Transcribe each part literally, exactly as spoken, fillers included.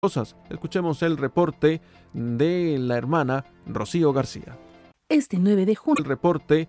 cosas. Escuchemos el reporte de la hermana Rocío García. Este nueve de junio. El reporte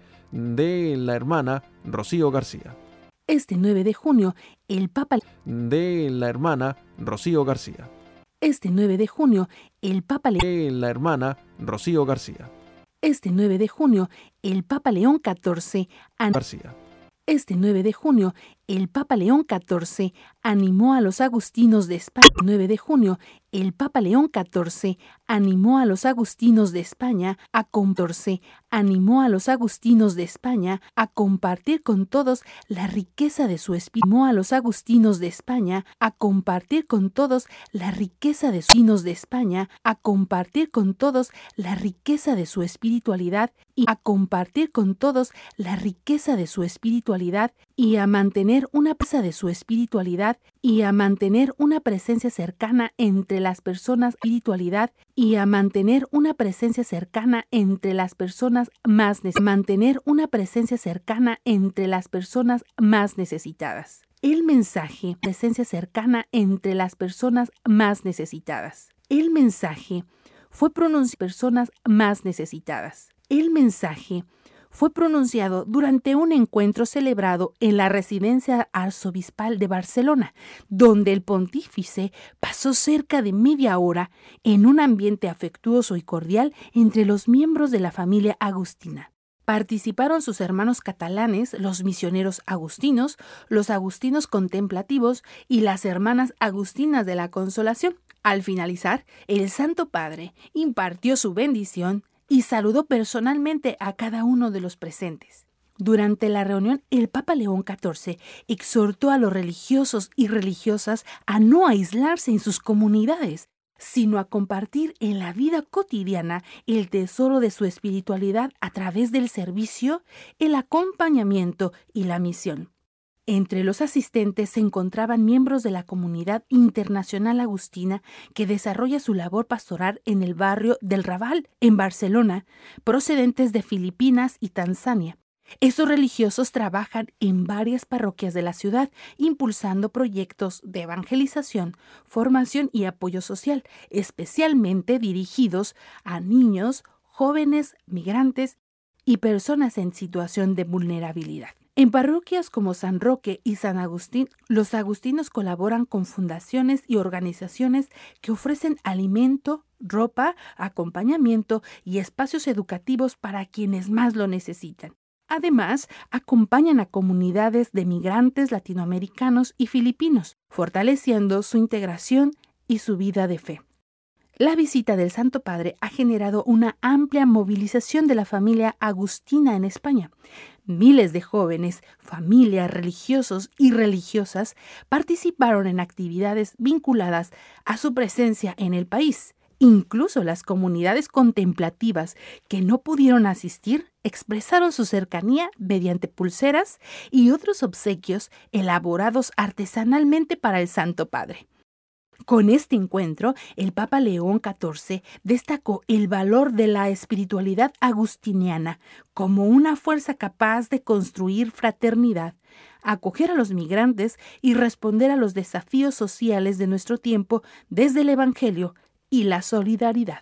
de la hermana Rocío García. Este nueve de junio, el Papa. De la hermana Rocío García. Este nueve de junio, el Papa. Le... De la hermana Rocío García. Este nueve de junio, el Papa León catorce. An... García. Este nueve de junio, el Papa León catorce animó a los agustinos de España. nueve de junio, el Papa León catorce animó a los agustinos de España a catorce animó a los agustinos de España a compartir con todos la riqueza de su espíritu. Animó a los agustinos de España a compartir con todos la riqueza de sus agustinos de España a compartir con todos la riqueza de su espiritualidad y a compartir con todos la riqueza de su espiritualidad y a mantener una presencia de su espiritualidad y a mantener una presencia cercana entre las personas espiritualidad y a mantener una presencia cercana entre las personas más necesitadas. Mantener una presencia cercana entre las personas más necesitadas. El mensaje, presencia cercana entre las personas más necesitadas. El mensaje fue pronunciado por personas más necesitadas. El mensaje fue pronunciado durante un encuentro celebrado en la residencia arzobispal de Barcelona, donde el pontífice pasó cerca de media hora en un ambiente afectuoso y cordial entre los miembros de la familia agustina. Participaron sus hermanos catalanes, los misioneros agustinos, los agustinos contemplativos y las hermanas agustinas de la Consolación. Al finalizar, el Santo Padre impartió su bendición y saludó personalmente a cada uno de los presentes. Durante la reunión, el Papa León catorce exhortó a los religiosos y religiosas a no aislarse en sus comunidades, sino a compartir en la vida cotidiana el tesoro de su espiritualidad a través del servicio, el acompañamiento y la misión. Entre los asistentes se encontraban miembros de la comunidad internacional agustina que desarrolla su labor pastoral en el barrio del Raval, en Barcelona, procedentes de Filipinas y Tanzania. Estos religiosos trabajan en varias parroquias de la ciudad, impulsando proyectos de evangelización, formación y apoyo social, especialmente dirigidos a niños, jóvenes, migrantes y personas en situación de vulnerabilidad. En parroquias como San Roque y San Agustín, los agustinos colaboran con fundaciones y organizaciones que ofrecen alimento, ropa, acompañamiento y espacios educativos para quienes más lo necesitan. Además, acompañan a comunidades de migrantes latinoamericanos y filipinos, fortaleciendo su integración y su vida de fe. La visita del Santo Padre ha generado una amplia movilización de la familia agustina en España. Miles de jóvenes, familias, religiosos y religiosas participaron en actividades vinculadas a su presencia en el país. Incluso las comunidades contemplativas que no pudieron asistir expresaron su cercanía mediante pulseras y otros obsequios elaborados artesanalmente para el Santo Padre. Con este encuentro, el Papa León catorce destacó el valor de la espiritualidad agustiniana como una fuerza capaz de construir fraternidad, acoger a los migrantes y responder a los desafíos sociales de nuestro tiempo desde el Evangelio y la solidaridad.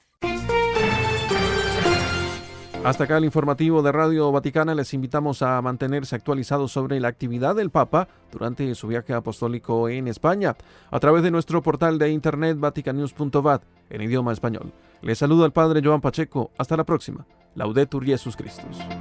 Hasta acá el informativo de Radio Vaticana. Les invitamos a mantenerse actualizados sobre la actividad del Papa durante su viaje apostólico en España a través de nuestro portal de internet vaticanews punto vat en idioma español. Les saluda el Padre Joan Pacheco. Hasta la próxima. Laudetur Jesus Christus.